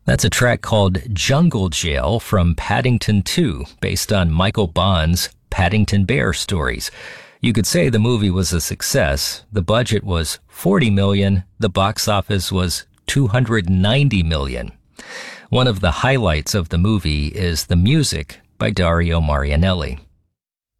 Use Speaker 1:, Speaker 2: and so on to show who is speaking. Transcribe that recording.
Speaker 1: That's a track called Jungle Jail from Paddington 2, based on Michael Bond's Paddington Bear stories. You could say the movie was a success. The budget was $40 million. The box office was $290 million. One of the highlights of the movie is the music by Dario Marianelli.